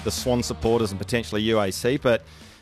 the Swan supporters and potentially UAC, but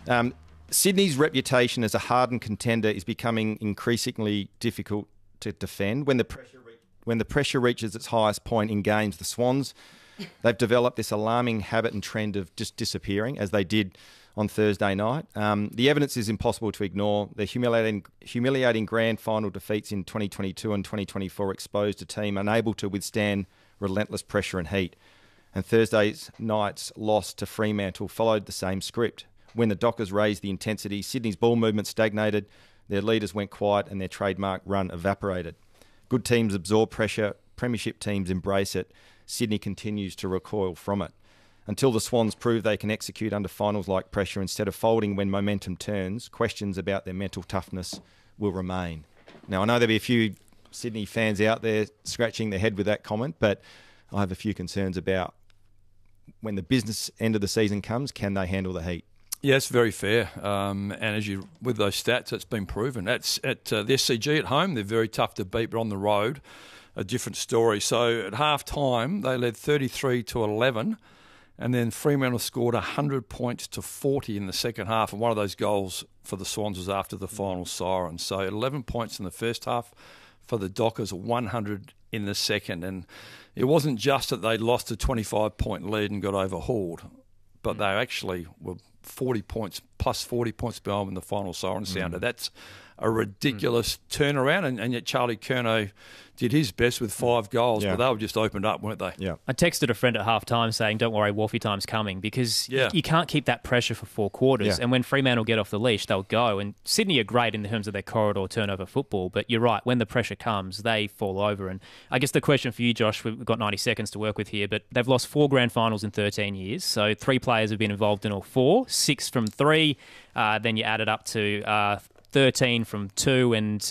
Sydney's reputation as a hardened contender is becoming increasingly difficult to defend. When the pressure reaches its highest point in games, the Swans, they've developed this alarming habit and trend of just disappearing, as they did on Thursday night. The evidence is impossible to ignore. Their humiliating grand final defeats in 2022 and 2024 exposed a team unable to withstand relentless pressure and heat. And Thursday night's loss to Fremantle followed the same script. When the Dockers raised the intensity, Sydney's ball movement stagnated, their leaders went quiet and their trademark run evaporated. Good teams absorb pressure, premiership teams embrace it. Sydney continues to recoil from it. Until the Swans prove they can execute under finals-like pressure instead of folding when momentum turns, questions about their mental toughness will remain. Now, I know there'll be a few Sydney fans out there scratching their head with that comment, but I have a few concerns about when the business end of the season comes, can they handle the heat? Yeah, it's very fair. And with those stats, it's been proven. At the SCG at home, they're very tough to beat, but on the road, a different story. So at half-time, they led 33-11, and then Fremantle scored 100 points to 40 in the second half, and one of those goals for the Swans was after the final siren. So 11 points in the first half for the Dockers, 100 in the second. And it wasn't just that they lost a 25-point lead and got overhauled, but they actually were 40 points, plus 40 points behind when the final siren sounded. That's a ridiculous turnaround, and yet Charlie Curnow did his best with 5 goals, but they were just opened up, weren't they? Yeah. I texted a friend at half-time saying, don't worry, Wolfie time's coming, because you can't keep that pressure for 4 quarters, and when Fremantle get off the leash, they'll go, and Sydney are great in terms of their corridor turnover football, but you're right, when the pressure comes, they fall over, and I guess the question for you, Josh, we've got 90 seconds to work with here, but they've lost 4 grand finals in 13 years, so 3 players have been involved in all 4, 6 from 3, then you add it up to 13 from 2 and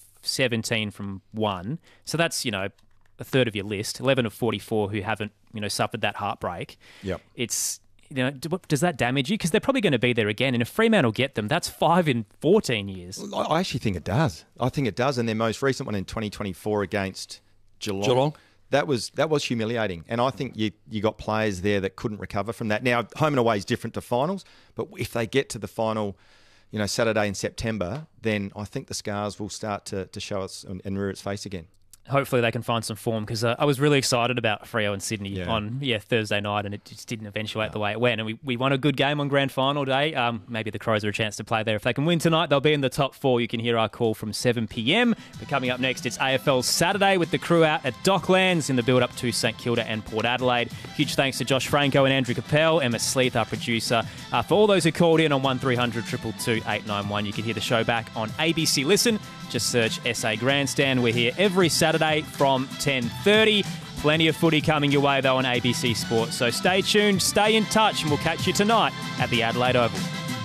17 from 1. So that's, a third of your list. 11 of 44 who haven't, suffered that heartbreak. Yep. It's, does that damage you? Because they're probably going to be there again. And if Fremantle get them, that's 5 in 14 years. I actually think it does. I think it does. And their most recent one in 2024 against Geelong. That was humiliating. And I think you got players there that couldn't recover from that. Now, home and away is different to finals. But if they get to the final, Saturday in September, then I think the scars will start to show us and rear its face again. Hopefully they can find some form, because I was really excited about Freo and Sydney on Thursday night, and it just didn't eventuate the way it went. And we won a good game on grand final day. Maybe the Crows are a chance to play there. If they can win tonight, they'll be in the top 4. You can hear our call from 7 p.m. But coming up next, it's AFL Saturday with the crew out at Docklands in the build-up to St Kilda and Port Adelaide. Huge thanks to Josh Franco and Andrew Capel, Emma Sleeth, our producer. For all those who called in on 1300 222 891, you can hear the show back on ABC Listen. Just search SA Grandstand. We're here every Saturday from 10:30. Plenty of footy coming your way, though, on ABC Sport. So stay tuned, stay in touch, and we'll catch you tonight at the Adelaide Oval.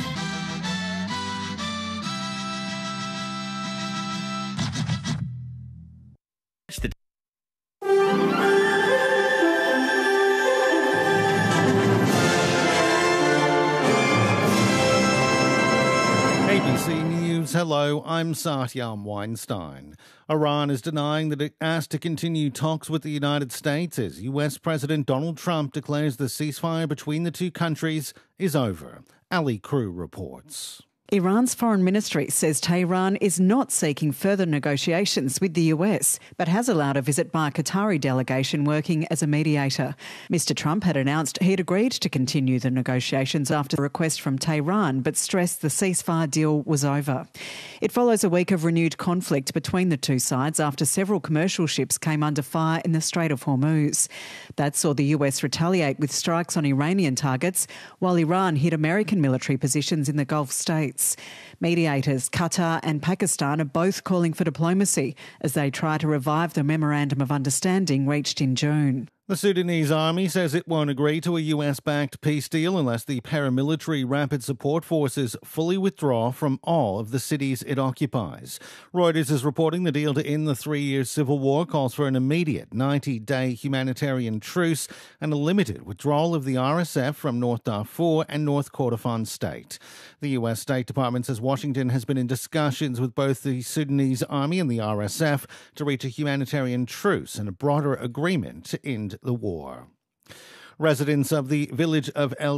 ABC News, hello, I'm Satyam Weinstein. Iran is denying that it asked to continue talks with the United States as US President Donald Trump declares the ceasefire between the two countries is over. Ali Crew reports. Iran's foreign ministry says Tehran is not seeking further negotiations with the US, but has allowed a visit by a Qatari delegation working as a mediator. Mr Trump had announced he'd agreed to continue the negotiations after a request from Tehran, but stressed the ceasefire deal was over. It follows a week of renewed conflict between the two sides after several commercial ships came under fire in the Strait of Hormuz. That saw the US retaliate with strikes on Iranian targets, while Iran hit American military positions in the Gulf states. Mediators Qatar and Pakistan are both calling for diplomacy as they try to revive the Memorandum of Understanding reached in June. The Sudanese army says it won't agree to a US-backed peace deal unless the paramilitary Rapid Support Forces fully withdraw from all of the cities it occupies. Reuters is reporting the deal to end the 3-year civil war calls for an immediate 90-day humanitarian truce and a limited withdrawal of the RSF from North Darfur and North Kordofan state. The US State Department says Washington has been in discussions with both the Sudanese army and the RSF to reach a humanitarian truce and a broader agreement to end the war. Residents of the village of El